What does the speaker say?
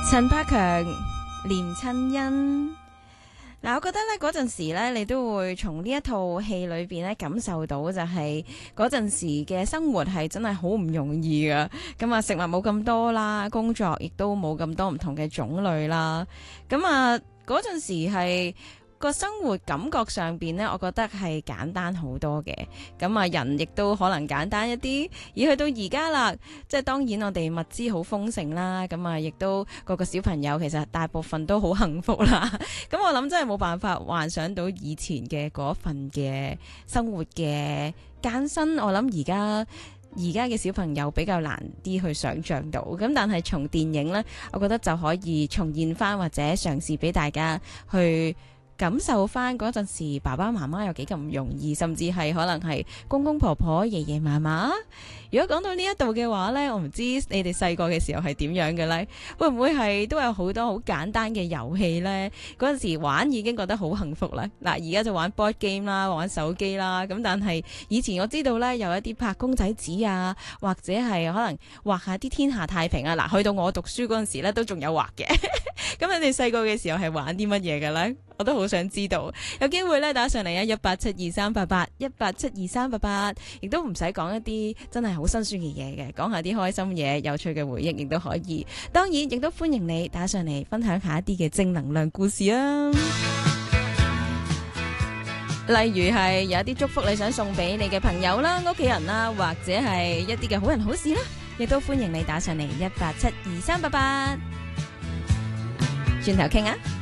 陳百強、連親恩。嗱，我覺得咧嗰陣時咧，你都會從呢一套戲裏邊咧感受到，就係嗰陣時嘅生活係真係好唔容易噶。咁啊，食物冇咁多啦，工作亦都冇咁多唔同嘅種類啦。咁啊，嗰陣時係個生活感覺上邊呢，我覺得係簡單好多嘅。咁啊，人亦都可能簡單一啲。而去到而家啦，即係當然我哋物資好豐盛啦。咁啊，亦都個個小朋友其實大部分都好幸福啦。咁我諗真係冇辦法幻想到以前嘅嗰份嘅生活嘅艱辛。我諗而家嘅小朋友比較難啲去想像到。咁但係從電影呢，我覺得就可以重現翻或者嘗試俾大家去感受翻嗰陣時爸爸媽媽有幾咁唔容易，甚至係可能係公公婆婆、爺爺嫲嫲。如果講到呢一度嘅話呢，我唔知你哋細個嘅時候係點樣嘅呢？會唔會係都有好多好簡單嘅遊戲呢？嗰陣時玩已經覺得好幸福啦。嗱，而家就玩 board game 啦，玩手機啦。咁但係以前我知道呢，有一啲拍公仔紙啊，或者係可能畫下啲天下太平啊。嗱，去到我讀書嗰陣時呢，都仲有畫嘅。咁你哋細個嘅時候係玩啲乜嘢嘅呢？我都好想知道。有機會咧打上嚟啊，1872388 1872388，亦都唔使講一啲真係好辛酸嘅嘢嘅，講下啲開心嘢、有趣嘅回憶亦都可以。當然亦都歡迎你打上嚟分享下一啲嘅正能量故事啊。例如係有一啲祝福你想送俾你嘅朋友啦、屋企人啦，或者係一啲嘅好人好事啦，亦都歡迎你打上嚟1872388，轉頭傾啊！